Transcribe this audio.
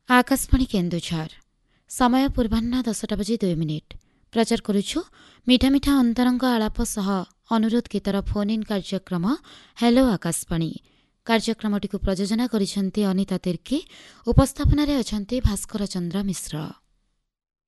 आकाशवाणी केन्दुझर समय पूर्वाह्न 10:02 प्रचार करुछु मिठा मिठा अंतरंग आलाप सह अनुरोध गीतर फोन इन कार्यक्रम हेलो आकाशवाणी। कार्यक्रमटी प्रयोजना करिसेंती अनिता तिर्की। उपस्थापन रे अछंती भास्कर चंद्र मिश्र।